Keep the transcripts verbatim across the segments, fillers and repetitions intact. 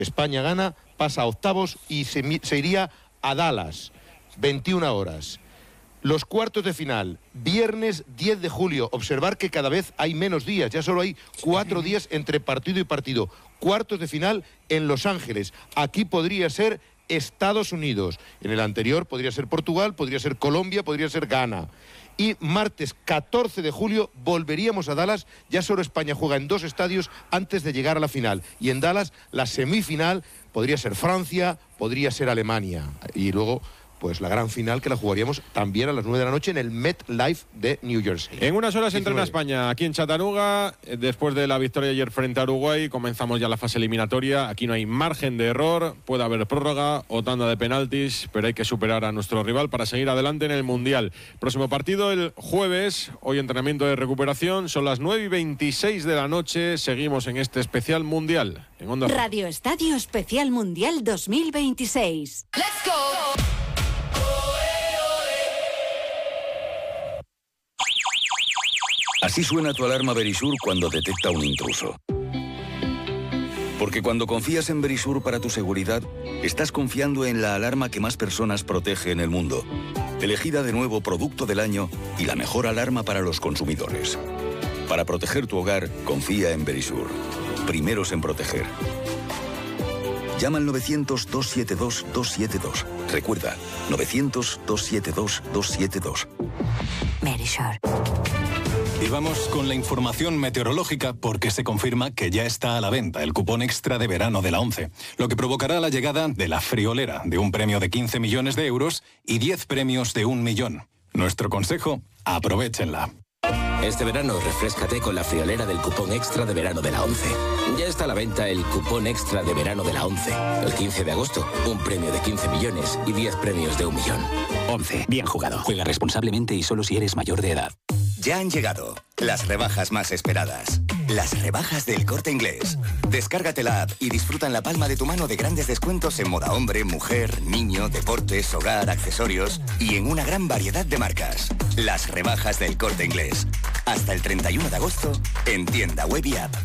España gana, pasa a octavos y se, se iría a Dallas, veintiuna horas. Los cuartos de final, viernes diez de julio. Observar que cada vez hay menos días, ya solo hay cuatro días entre partido y partido. Cuartos de final en Los Ángeles. Aquí podría ser Estados Unidos. En el anterior podría ser Portugal, podría ser Colombia, podría ser Ghana. Y martes catorce de julio volveríamos a Dallas. Ya solo España juega en dos estadios antes de llegar a la final. Y en Dallas la semifinal podría ser Francia, podría ser Alemania. Y luego pues la gran final que la jugaríamos también a las nueve de la noche en el MetLife de New Jersey. En unas horas entrena España aquí en Chattanooga. Después de la victoria ayer frente a Uruguay, comenzamos ya la fase eliminatoria. Aquí no hay margen de error, puede haber prórroga o tanda de penaltis, pero hay que superar a nuestro rival para seguir adelante en el Mundial. Próximo partido el jueves, hoy entrenamiento de recuperación, son las nueve y veintiséis de la noche. Seguimos en este especial Mundial. En Onda Radio Estadio Especial Mundial dos mil veintiséis. ¡Let's go! Así suena tu alarma Verisur cuando detecta un intruso. Porque cuando confías en Verisur para tu seguridad, estás confiando en la alarma que más personas protege en el mundo. Elegida de nuevo Producto del Año y la mejor alarma para los consumidores. Para proteger tu hogar, confía en Verisur. Primeros en proteger. Llama al novecientos, dos siete dos, dos siete dos. Recuerda, novecientos, dos siete dos, dos siete dos. Verisur. Y vamos con la información meteorológica porque se confirma que ya está a la venta el cupón extra de verano de la ONCE, lo que provocará la llegada de la friolera de un premio de quince millones de euros y diez premios de un millón. Nuestro consejo, aprovéchenla. Este verano refréscate con la friolera del cupón extra de verano de la ONCE. Ya está a la venta el cupón extra de verano de la ONCE. El quince de agosto, un premio de quince millones y diez premios de un millón. ONCE, bien jugado. Juega responsablemente y solo si eres mayor de edad. Ya han llegado las rebajas más esperadas. Las rebajas del Corte Inglés. Descárgate la app y disfruta en la palma de tu mano de grandes descuentos en moda hombre, mujer, niño, deportes, hogar, accesorios y en una gran variedad de marcas. Las rebajas del Corte Inglés. Hasta el treinta y uno de agosto en tienda web y app.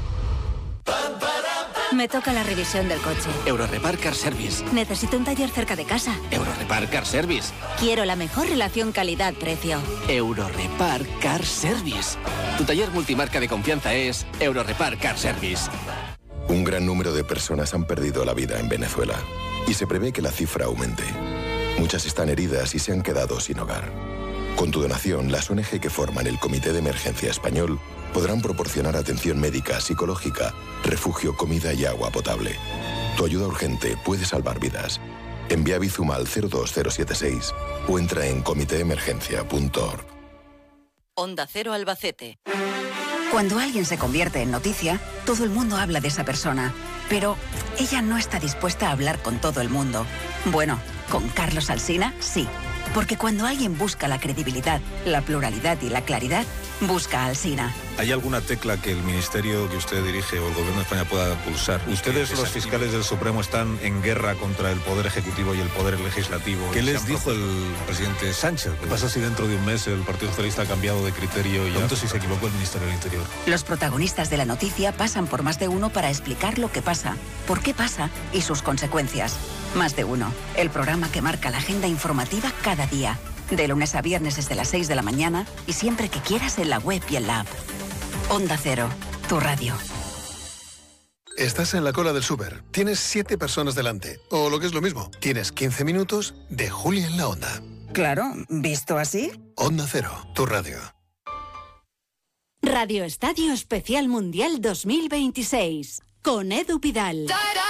Me toca la revisión del coche. Eurorepar Car Service. Necesito un taller cerca de casa. Eurorepar Car Service. Quiero la mejor relación calidad-precio. Eurorepar Car Service. Tu taller multimarca de confianza es Eurorepar Car Service. Un gran número de personas han perdido la vida en Venezuela y se prevé que la cifra aumente. Muchas están heridas y se han quedado sin hogar. Con tu donación, las O N G que forman el Comité de Emergencia Español podrán proporcionar atención médica, psicológica, refugio, comida y agua potable. Tu ayuda urgente puede salvar vidas. Envía Bizum al cero dos cero siete seis o entra en comité emergencia punto org. Onda Cero Albacete. Cuando alguien se convierte en noticia, todo el mundo habla de esa persona. Pero ella no está dispuesta a hablar con todo el mundo. Bueno, con Carlos Alsina, sí. Porque cuando alguien busca la credibilidad, la pluralidad y la claridad, busca a Alsina. ¿Hay alguna tecla que el ministerio que usted dirige o el gobierno de España pueda pulsar? Ustedes, los fiscales del Supremo, están en guerra contra el Poder Ejecutivo y el Poder Legislativo. ¿Qué les dijo el presidente Sánchez? ¿Qué pasa si dentro de un mes el Partido Socialista ha cambiado de criterio y ya si se equivocó el Ministerio del Interior? Los protagonistas de la noticia pasan por Más de Uno para explicar lo que pasa, por qué pasa y sus consecuencias. Más de Uno, el programa que marca la agenda informativa cada día. De lunes a viernes desde las seis de la mañana y siempre que quieras en la web y en la app. Onda Cero, tu radio. Estás en la cola del súper. Tienes siete personas delante. O lo que es lo mismo, tienes quince minutos de Julia en la Onda. Claro, ¿visto así? Onda Cero, tu radio. Radio Estadio Especial Mundial dos mil veintiséis. Con Edu Pidal.